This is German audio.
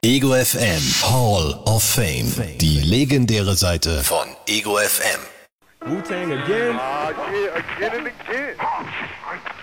Ego FM Hall of Fame. Die legendäre Seite von Ego FM. Wu-Tang again? Yeah, again and again.